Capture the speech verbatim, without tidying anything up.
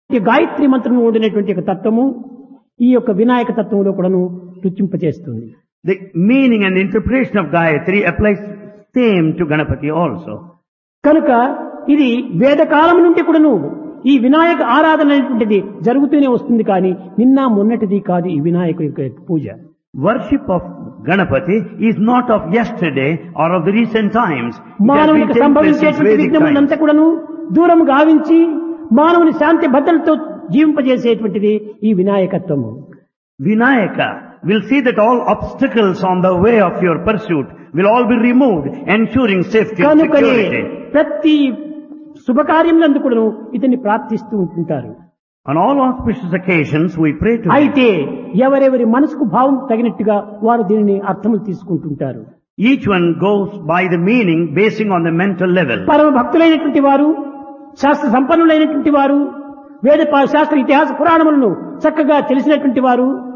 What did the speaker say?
ఈ గాయత్రి మంత్రము ఉండినటువంటి యొక్క తత్వము ఈ యొక్క వినాయక తత్వంలో కూడాను రుచింపచేస్తుంది. The meaning and interpretation of Gayatri applies same to Ganapati also. కనుక ఇది వేదకాలం నుండి కూడాను ఈ వినాయక ఆరాధన అనేటువంటిది జరుగుతూనే వస్తుంది, కానీ నిన్న మొన్నటిది కాదు ఈ వినాయకుడి యొక్క పూజ. Worship of Ganapati is not of yesterday or of the recent times. మానవునికి సంభవించేటువంటి విఘ్నములంతా కూడాను దూరం గావించి మానవుని శాంతి భద్రతతో జీవింపజేసేటువంటిది ఈ వినాయకత్వము. Vinayaka will see that all obstacles on the way of your pursuit will all be removed, ensuring safety and కనుకనే security. ప్రతి శుభకార్యములందు కూడాను ఇతన్ని ప్రార్థిస్తూ ఉంటుంటారు. On all auspicious occasions we pray to him. అయితే ఎవరెవరి మనసుకు భావం తగినట్టుగా వారు దీనిని అర్థములు తీసుకుంటుంటారు. Each one goes by the meaning basing on the mental level. పరమ భక్తులైనటువంటి వారు, శాస్త్ర సంపన్నులైనటువంటి వారు, వేద శాస్త్ర ఇతిహాస పురాణములను చక్కగా తెలిసినటువంటి వారు